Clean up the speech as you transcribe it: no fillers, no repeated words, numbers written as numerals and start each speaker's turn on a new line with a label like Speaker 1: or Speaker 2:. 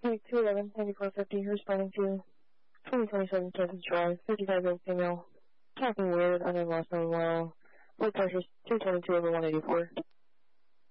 Speaker 1: Wait, 211, 9450, responding to 2027 Kansas Drive, 55-year-old female. Talking weird, under last name well. Blood pressure 222/184.